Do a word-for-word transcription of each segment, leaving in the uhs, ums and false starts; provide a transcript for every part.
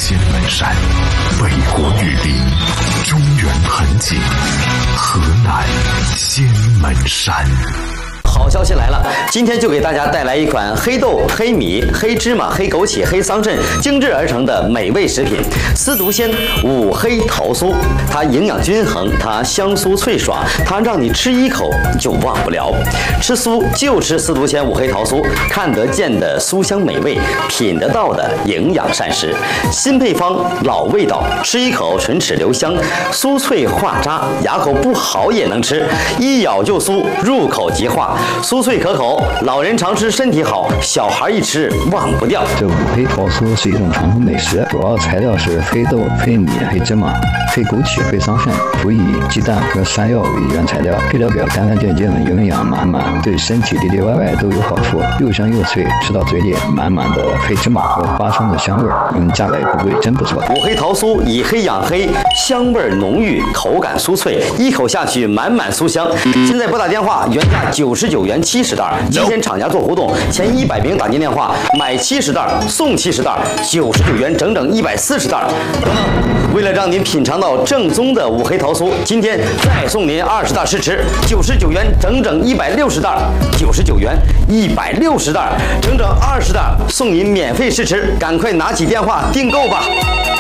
仙门山，北国雨林，中原盆景，河南仙门山。 好消息来了！今天就给大家带来一款黑豆、黑米、黑芝麻、黑枸杞、黑桑葚精制而成的美味食品——司独鲜五黑桃酥。它营养均衡，它香酥脆爽，它让你吃一口就忘不了。吃酥就吃司独鲜五黑桃酥，看得见的酥香美味，品得到的营养膳食。新配方，老味道，吃一口唇齿留香，酥脆化渣，牙口不好也能吃，一咬就酥，入口即化。酥脆可口，老人常吃身体好，小孩一吃忘不掉。 这五黑桃酥是一种传统美食，主要材料是黑豆、黑米、黑芝麻、黑枸杞、黑桑葚，辅以鸡蛋和山药为原材料，配料表干干净净，营养满满，对身体里里外外都有好处，又香又脆，吃到嘴里满满的黑芝麻和花生的香味儿，嗯，价格也不贵，真不错。 五黑桃酥以黑养黑，香味浓郁，口感酥脆，一口下去满满酥香。现在拨打电话，原价九十九元七十袋，今天厂家做活动，前一百名打进电话买七十袋送七十袋，九十九元整整一百四十袋。等等，为了让您品尝到正宗的五黑桃酥，今天再送您二十袋试吃，九十九元整整一百六十袋，九十九元一百六十袋，整整二十袋送您免费试吃，赶快拿起电话订购吧。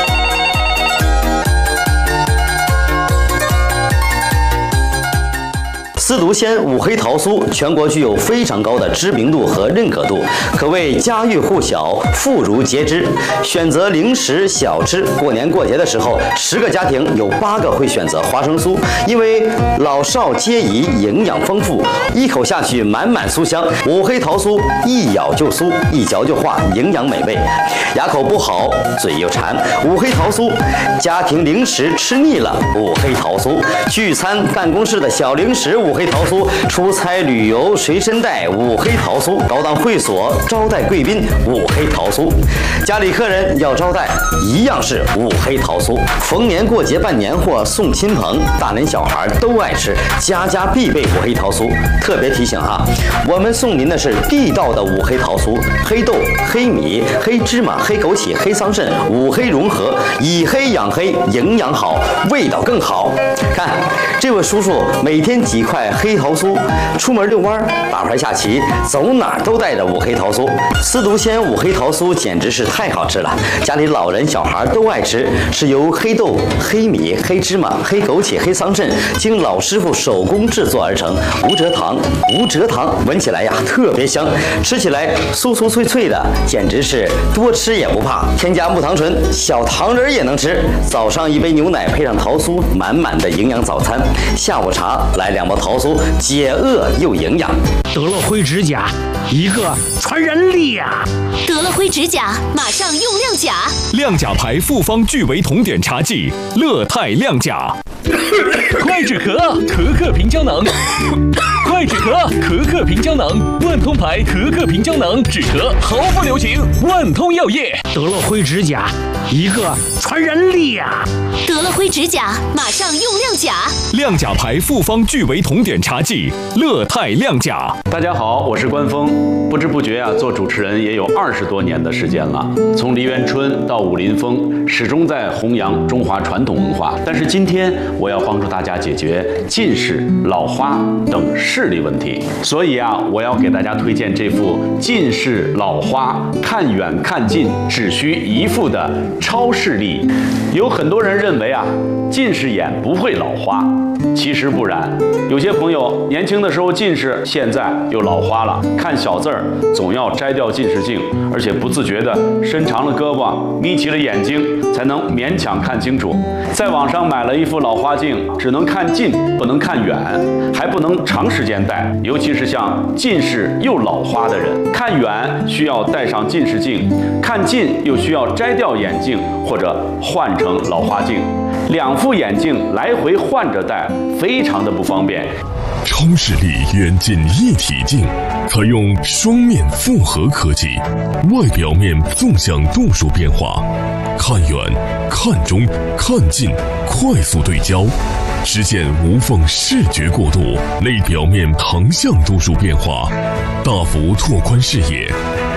司独鲜五黑桃酥全国具有非常高的知名度和认可度，可谓家喻户晓，妇孺皆知。选择零食小吃，过年过节的时候，十个家庭有八个会选择花生酥，因为老少皆宜，营养丰富，一口下去满满酥香。五黑桃酥一咬就酥，一嚼就化，营养美味。牙口不好，嘴又馋，五黑桃酥。家庭零食吃腻了，五黑桃酥。聚餐办公室的小零食，五黑桃酥；出差旅游随身带五黑桃酥；高档会所招待贵宾五黑桃酥；家里客人要招待一样是五黑桃酥。逢年过节办年货送亲朋，大人小孩都爱吃，家家必备五黑桃酥。特别提醒哈，我们送您的是地道的五黑桃酥，黑豆、黑米、黑芝麻、黑枸杞、黑桑葚五黑融合，以黑养黑，营养好，味道更好。看这位叔叔每天几块黑桃酥，出门遛弯、打牌下棋，走哪儿都带着五黑桃酥。司独鲜五黑桃酥简直是太好吃了，家里老人小孩都爱吃，是由黑豆、黑米、黑芝麻、黑枸杞、黑桑葚经老师傅手工制作而成，无蔗糖，无蔗糖，闻起来呀特别香，吃起来酥酥脆脆的，简直是多吃也不怕。添加木糖醇，小糖人也能吃。早上一杯牛奶配上桃酥，满满的营养早餐。下午茶来两包桃酥，解饿又营养。 得乐辉指甲，一个传染力呀！ 得乐辉指甲，马上用亮甲。 亮甲牌复方聚维酮碘茶剂，乐泰亮甲。快止咳，可可平胶囊。快止咳，可可平胶囊，万通牌可可平胶囊，止咳毫不留情，万通药业。 得乐辉指甲，一个传染力呀！ 得乐辉指甲，马上用亮甲。 亮甲牌复方聚维酮碘茶剂，乐泰亮甲。 大家好，我是关峰。不知不觉啊，做主持人也有二十多年的时间了，从梨园春到武林风，始终在弘扬中华传统文化。但是今天我要帮助大家解决近视、老花等视力问题，所以啊，我要给大家推荐这副近视老花看远看近只需一副的超视力。有很多人认为啊，近视眼不会老花，其实不然。有些朋友年轻的时候近视，现在又老花了，看小字儿总要摘掉近视镜，而且不自觉地伸长了胳膊，眯起了眼睛，才能勉强看清楚。在网上买了一副老花镜，只能看近不能看远，还不能长时间戴，尤其是像近视又老花的人，看远需要戴上近视镜，看近又需要摘掉眼镜或者换成老花镜，两副眼镜来回换着戴，非常的不方便。 超视力远近一体镜，采用双面复合科技，外表面纵向度数变化，看远、看中、看近快速对焦，实现无缝视觉过渡；内表面横向度数变化，大幅拓宽视野。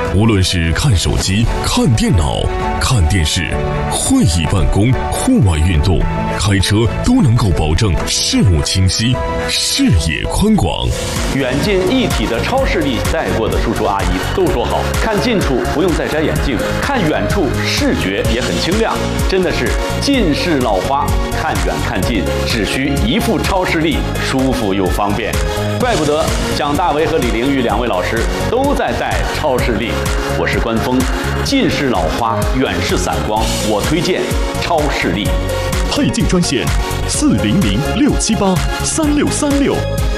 无论是看手机、看电脑、看电视、会议办公、户外运动、开车，都能够保证视目清晰、视野宽广。 远近一体的超视力，带过的叔叔阿姨都说好，看近处不用再摘眼镜，看远处视觉也很清亮，真的是近视老花，看远看近只需一副超视力，舒服又方便。怪不得蒋大为和李玲玉两位老师都在戴超视力。我是关峰，近视老花、远视散光，我推荐超视力。 配镜专线：四零零六七八三六三六。